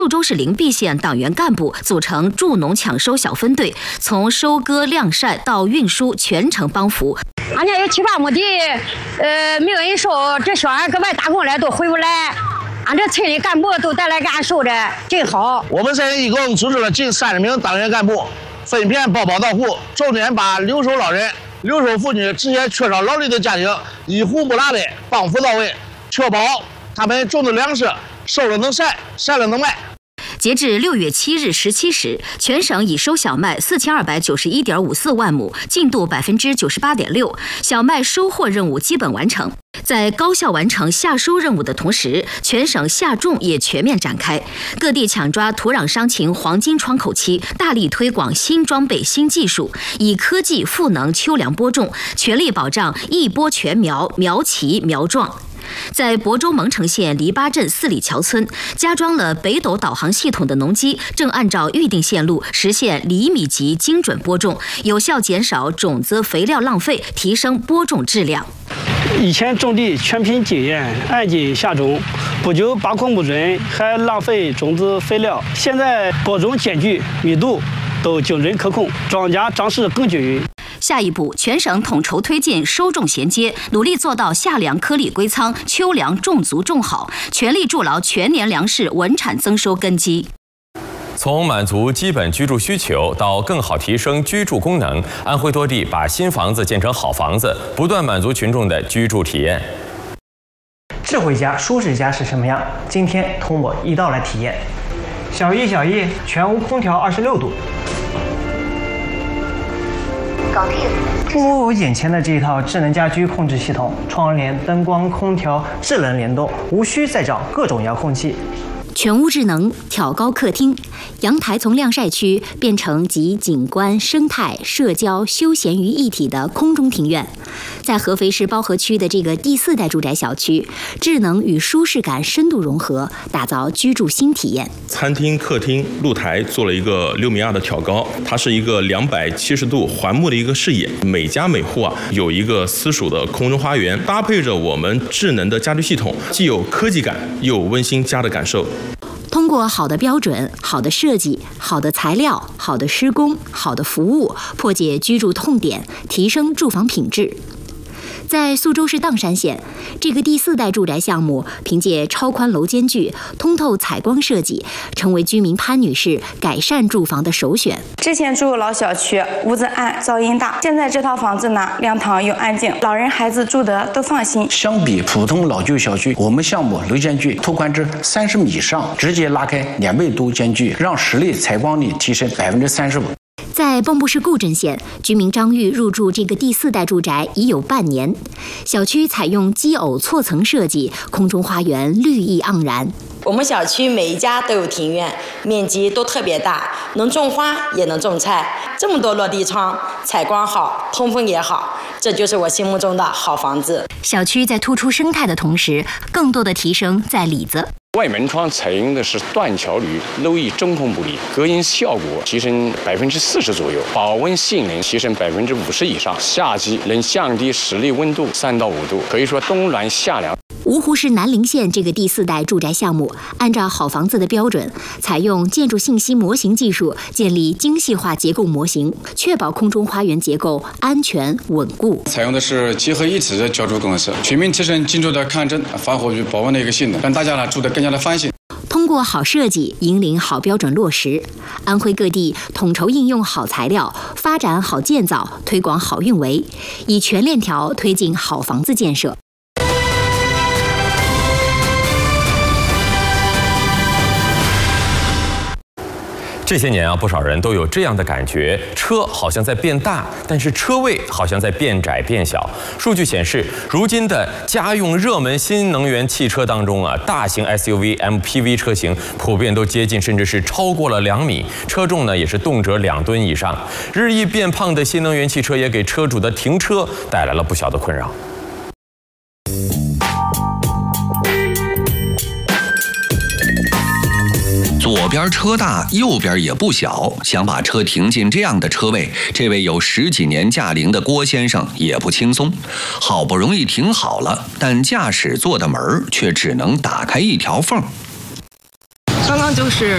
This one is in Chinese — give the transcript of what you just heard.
宿州市灵璧县党员干部组成助农抢收小分队，从收割、晾晒到运输全程帮扶。 俺家有7、8亩地，没有人收，这小孩搁外打工来都回不来。俺这村里干部都带来给俺收的，真好。 我们县一共组织了近30名党员干部，分片包包到户，重点把留守老人、留守妇女这些缺少劳力的家庭一户不落的帮扶到位，确保他们种的粮食收了能晒，晒了能卖。 截至6月7日17时，全省已收小麦4291.54万亩，进度98.6%，小麦收获任务基本完成。在高效完成夏收任务的同时，全省夏种也全面展开，各地抢抓土壤伤情黄金窗口期，大力推广新装备、新技术，以科技赋能秋粮播种，全力保障一播全苗、苗齐苗壮。在亳州蒙城县篱笆镇4里桥村，加装了北斗导航系统的农机正按照预定线路实现厘米级精准播种，有效减少种子肥料浪费，提升播种质量。 以前种地全凭经验，按斤下种，不久把控不准，还浪费种子肥料。现在播种间距、密度都精准可控，庄稼长势更均匀。 下一步，全省统筹推进收种衔接，努力做到夏粮颗粒归仓，秋粮种足种好，全力筑牢全年粮食稳产增收根基。 从满足基本居住需求到更好提升居住功能，安徽多地把新房子建成好房子，不断满足群众的居住体验。 智慧家、舒适家是什么样？今天同我一道来体验。小一，全屋空调26度。 搞定。 步入我眼前的这一套智能家居控制系统，窗帘、灯光、空调智能联动，无需再找各种遥控器。 全屋智能挑高客厅，阳台从晾晒区变成集景观、生态、社交、休闲于一体的空中庭院。在合肥市包河区的这个第4代住宅小区，智能与舒适感深度融合，打造居住新体验。 餐厅、客厅、露台做了一个6.2米的挑高，它是一个270度环幕的一个视野。每家每户有一个私属的空中花园，搭配着我们智能的家居系统，既有科技感，又有温馨家的感受。 通过好的标准、好的设计、好的材料、好的施工、好的服务，破解居住痛点，提升住房品质。在宿州市砀山县，这个第4代住宅项目凭借超宽楼间距、通透采光设计，成为居民潘女士改善住房的首选。 之前住老小区，屋子暗，噪音大。现在这套房子呢，亮堂又安静，老人孩子住得都放心。 相比普通老旧小区，我们项目楼间距拓宽至30米以上，直接拉开2倍多间距，让室内采光率提升35%。 在蚌埠市固镇县，居民张玉入住这个第4代住宅已有半年。小区采用基偶错层设计，空中花园绿意盎然。 我们小区每一家都有庭院，面积都特别大，能种花也能种菜。这么多落地窗，采光好，通风也好，这就是我心目中的好房子。 小区在突出生态的同时，更多的提升在里子。 外门窗采用的是断桥铝漏液中空玻璃，隔音效果提升40%左右，保温性能提升50%以上。夏季能降低室内温度3到5度，可以说冬暖夏凉。 芜湖市南陵县这个第4代住宅项目，按照好房子的标准，采用建筑信息模型技术，建立精细化结构模型，确保空中花园结构安全稳固。 采用的是结合一体的浇筑公式，全面提升建筑的抗震、防火与保温的一个性能，让大家呢住得更加的放心。 通过好设计引领好标准落实，安徽各地统筹应用好材料，发展好建造，推广好运维，以全链条推进好房子建设。 这些年不少人都有这样的感觉，车好像在变大，但是车位好像在变窄变小。数据显示，如今的家用热门新能源汽车当中大型 SUV、MPV 车型普遍都接近甚至是超过了2米，车重呢也是动辄2吨以上。日益变胖的新能源汽车也给车主的停车带来了不小的困扰。 左边车大，右边也不小，想把车停进这样的车位，这位有10几年驾龄的郭先生也不轻松。好不容易停好了，但驾驶座的门却只能打开一条缝。 刚刚就是